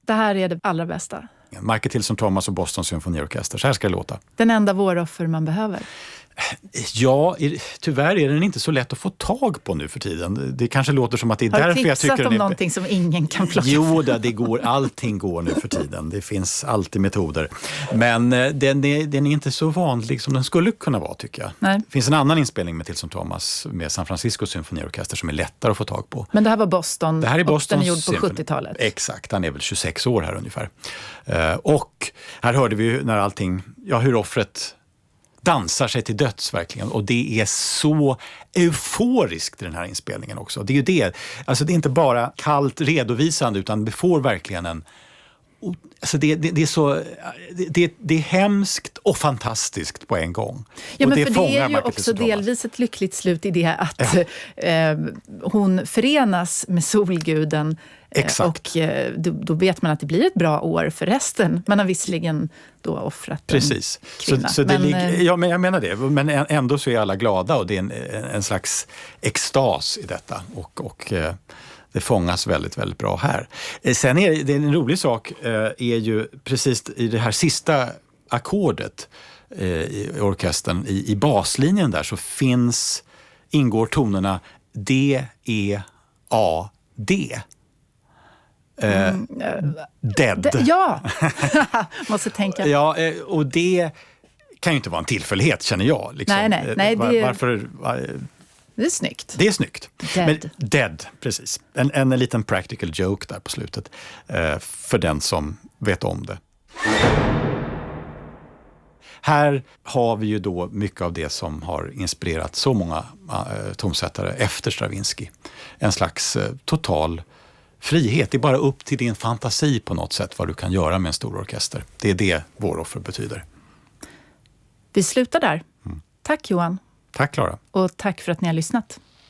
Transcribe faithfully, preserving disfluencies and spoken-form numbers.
Det här är det allra bästa. Michael Tilson Thomas och Boston Symfoniorkester. Så här ska det låta. Den enda våroffer man behöver. Ja, tyvärr är den inte så lätt att få tag på nu för tiden. Det kanske låter som att det är därför jag tycker... Har du tipsat om är... någonting som ingen kan plocka? Jo, det går, allting går nu för tiden. Det finns alltid metoder. Men den är, den är inte så vanlig som den skulle kunna vara, tycker jag. Nej. Det finns en annan inspelning med Tilson Thomas med San Francisco Symfoniorkester som är lättare att få tag på. Men det här var Boston, det här är Boston och den är gjord på symfoni. sjuttiotalet. Exakt, han är väl tjugosex år här ungefär. Och här hörde vi när allting, ja hur offret dansar sig till döds verkligen. Och det är så euforiskt i den här inspelningen också. Det är ju det. Alltså det är inte bara kallt redovisande utan det får verkligen en... Alltså det, det, det är så... Det, det är hemskt och fantastiskt på en gång. Ja, och men det för det är ju Michael också Tilson delvis ett lyckligt slut i det att ja. eh, hon förenas med solguden. Exakt. Och eh, då, då vet man att det blir ett bra år för resten. Man har visserligen då offrat Precis. en kvinna. Så, så det men, ligger, ja, men jag menar det. Men ändå så är alla glada och det är en, en slags extas i detta. Och, och eh, det fångas väldigt, väldigt bra här. Sen är det en rolig sak eh, är ju precis i det här sista ackordet eh, i orkestern, i, i baslinjen där så finns, ingår tonerna D, E, A, D. Eh, mm, dead. De, ja, måste tänka. Ja, och det kan ju inte vara en tillfällighet, känner jag. Liksom. Nej, nej, nej. Var, det, varför... det är snyggt. Det är snyggt. Dead. Men, dead, precis. En, en, en liten practical joke där på slutet. Eh, för den som vet om det. Här har vi ju då mycket av det som har inspirerat så många eh, tonsättare efter Stravinsky. En slags eh, total frihet. Det är bara upp till din fantasi på något sätt vad du kan göra med en stor orkester. Det är det våroffer betyder. Vi slutar där. Mm. Tack Johan. Tack Clara. Och tack för att ni har lyssnat.